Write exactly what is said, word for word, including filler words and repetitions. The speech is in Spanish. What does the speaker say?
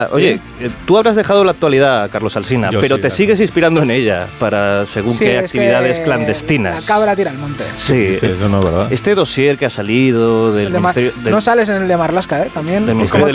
Oye, tú habrás dejado la actualidad, Carlos Alsina, Yo pero sí, te claro. sigues inspirando en ella para según Sí, qué es actividades que clandestinas. La cabra tira al monte. Sí, Sí, eso no es verdad. este dossier que ha salido del El de Mar- Ministerio del, no sales en el de Marlaska, ¿eh? También. del Ministerio como- del